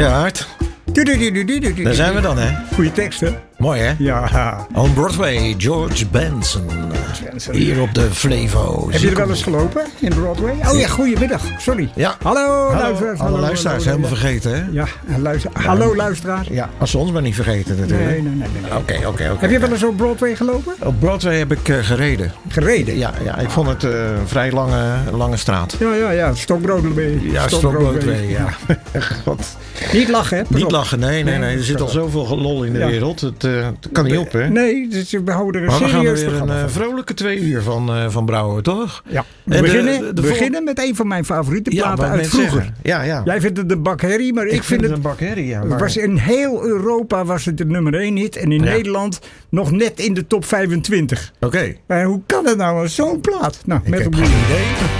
Ja, Art. Daar zijn we dan, hè? Goeie tekst, hè? Mooi, hè? Ja. On Broadway, George Benson. Hier op de Flevo. Heb je er wel eens gelopen in Broadway? Oh ja, goedemiddag. Sorry. Ja. Hallo, luisteraars. Alle luisteraars helemaal vergeten, hè? Ja, hallo luisteraar. Ja, als ze ons maar niet vergeten natuurlijk. Nee. Oké. Heb je wel eens op Broadway gelopen? Op Broadway heb ik gereden. Gereden? Ja, ik vond het een vrij lange straat. Ja. Stock Broadway. Ja, Stock Broadway, ja. God. Niet lachen, hè? Niet lachen, nee. Er zit al zoveel lol in de wereld. Het kan niet op, hè? Nee, dus we houden er maar serieus we gaan er weer een vrolijke 2 uur van brouwen, toch? Ja. We beginnen met een van mijn favoriete platen uit vroeger. Ja. Jij vindt het de bakherrie, maar ik vind het een bakherrie, ja. Maar... In heel Europa was het de nummer 1 hit. En in Nederland nog net in de top 25. Oké. Hoe kan het nou? Zo'n plaat. Nou, ik heb geen idee.